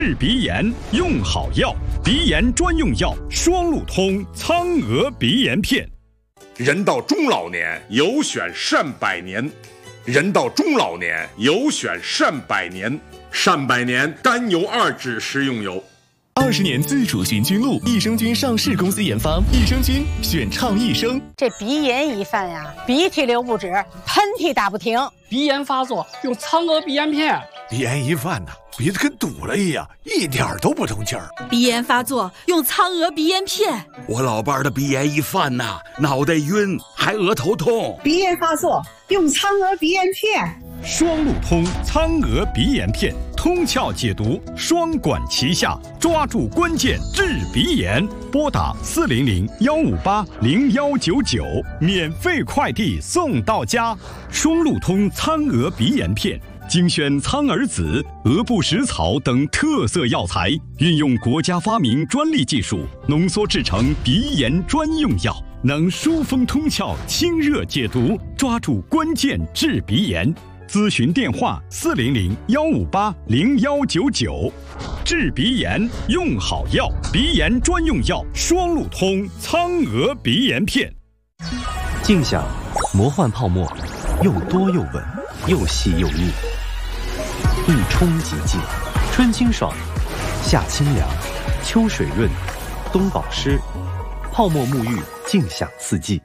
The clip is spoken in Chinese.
治鼻炎用好药，鼻炎专用药双鹿通苍鹅鼻炎片。 人到中老年，有选善百年。人到中老年，有选善百年。善百年甘油2酯食用油。 20年自主寻菌露，益生菌上市公司研发，益生菌选畅益生。 这鼻炎一犯呀，鼻涕流不止，喷嚏打不停。 鼻炎发作用苍鹅鼻炎片。 鼻炎一犯呢，鼻子跟堵了一样，一点都不通气儿。 鼻炎发作用苍鹅鼻炎片。 我老伴的鼻炎一犯呐，脑袋晕，还额头痛。 鼻炎发作用苍鹅鼻炎片。 双鹿通苍鹅鼻炎片，通窍解毒，双管齐下，抓住关键治鼻炎。拨打400-158-0199，免费快递送到家。双鹿通苍鹅鼻炎片，精选苍耳子、鹅不食草等特色药材，运用国家发明专利技术，浓缩制成鼻炎专用药，能疏风通窍、清热解毒，抓住关键治鼻炎。咨询电话400-158-0199，治鼻炎用好药，鼻炎专用药双鹿通苍鹅鼻炎片。 静享魔幻泡沫，又多又稳，又细又腻，一冲即净，春清爽，夏清凉，秋水润，冬保湿，泡沫沐浴，静享四季。